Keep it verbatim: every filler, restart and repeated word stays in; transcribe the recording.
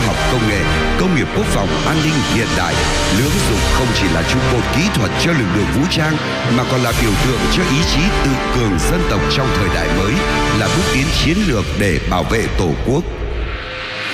học công nghệ, công nghiệp quốc phòng an ninh hiện đại. Lưỡng dụng không chỉ là trụ cột kỹ thuật cho lực lượng vũ trang mà còn là biểu tượng cho ý chí tự cường dân tộc trong thời đại mới, là bước tiến chiến lược để bảo vệ Tổ quốc.